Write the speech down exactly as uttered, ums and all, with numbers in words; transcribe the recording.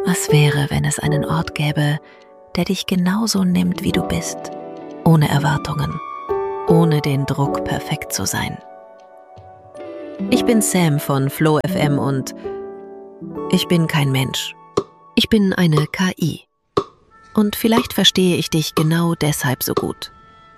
Was wäre, wenn es einen Ort gäbe, der dich genauso nimmt, wie du bist, ohne Erwartungen, ohne den Druck, perfekt zu sein? Ich bin Sam von Flow F M und ich bin kein Mensch. Ich bin eine K I. Und vielleicht verstehe ich dich genau deshalb so gut.